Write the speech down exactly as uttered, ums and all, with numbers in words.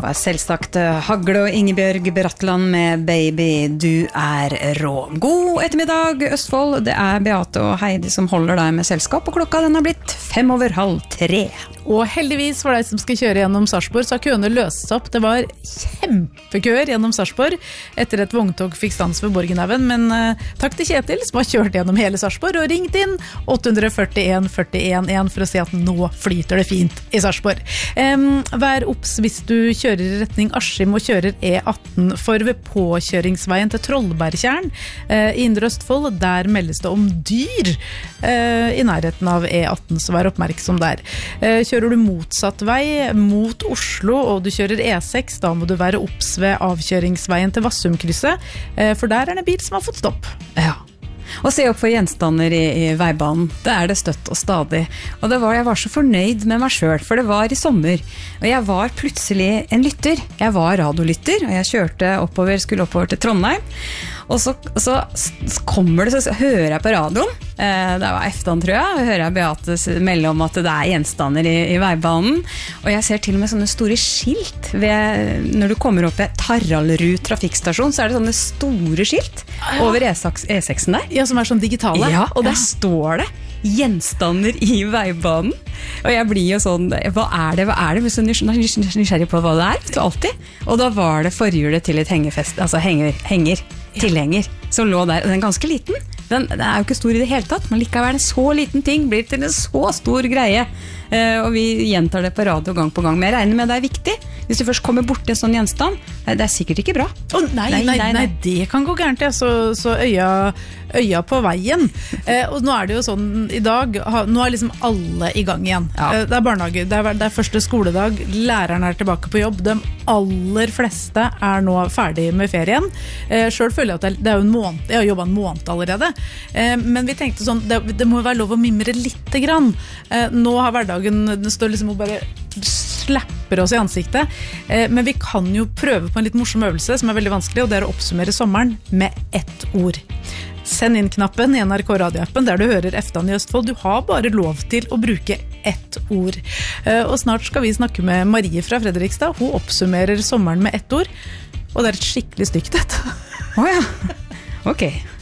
var selvsagt Hagle og Ingebjørg Bratland med Baby, du er rå. God ettermiddag, Østfold. Det er Beate og Heidi som holder deg med selskap, og klokka den har blitt fem over halv tre. Og heldigvis for deg som skal kjøre gjennom Sarpsborg, så har køene løst seg opp. Det var kjempekøer gjennom Sarpsborg etter et vogntog fikk stans ved Borgenhaven, men uh, takk til Kjetil som har kjørt gjennom hele Sarpsborg og ringt inn åtte fire en fire en en for å si at nå flyter det fint i Sarpsborg. Um, vær obs hvis du kjører i retning Askim og kjører E atten, for ved påkjøringsveien til Trollbergtjern uh, i Indre Østfold, der meldes det om dyr uh, i nærheten av E atten, så vær oppmerksom der. Uh, Kjører du motsatt vei mot Oslo, og du kjører E seks, da må du være obs ved avkjøringsveien til Vassumkrysset, for der er det en bil som har fått stopp. Ja. Og se opp for gjenstander i, i veibanen. Det er det støtt og stadig. Og det var, jeg var så fornøyd med meg selv, for det var i sommer. Og jeg var plutselig en lytter. Jeg var radiolytter, og jeg kjørte oppover, skulle oppover til Trondheim. Og så, så, så kommer det, så hører jeg på radioen, eh, det var eftan tror jeg, og hører jeg Beate melde om at det er gjenstander i, i veibanen, og jeg ser til og med sånne store skilt ved, når du kommer opp ved Taraldrud trafikkstasjon, så er det sånne store skilt over E seks-en der. Ja, som er sånn digitale. Ja, og der ja. står det gjenstander i veibanen, og jeg blir jo sånn, hva er det, hva er det, så nysgjerrig på hva det er, så alltid, og da var det forhjulet til et hengefest, altså henger, henger, tilhenger, som lå der, og den er ganske liten, den, den er jo ikke stor i det hele tatt, men likevel en så liten ting blir til en så stor greie, uh, og vi gjentar det på radio gang på gang, men jeg regner med det er viktig, hvis du først kommer bort til en sånn gjenstand, det er sikkert ikke bra. Oh, nei, nei, nei, nei, nei, det kan gå gærent, ja. så, så øya, øya på veien. Eh, og nå er det jo sånn, i dag, ha, nå er liksom alle i gang igjen. Ja. Eh, det er barnehage, det er, det er første skoledag, læreren er tilbake på jobb, de aller fleste er nå ferdig med ferien. Eh, selv føler jeg at det er, det er jo en måned, jeg har jobbet en måned allerede, eh, men vi tenkte sånn, det, det må være lov å mimre litt grann. Eh, nå har hverdagen, den står liksom og bare slapper oss i ansiktet, eh, men vi kan jo prøve på en litt morsom øvelse som er veldig vanskelig, og det er å oppsummere sommeren med ett ord. Send inn knappen i N R K radioappen der du hører eftan i Østfold. Du har bare lov til å bruke ett ord. Eh, og snart skal vi snakke med Marie fra Fredrikstad. Hun oppsummerer sommeren med ett ord, og det er et skikkelig stygt et. Åja, oh ja. Ok.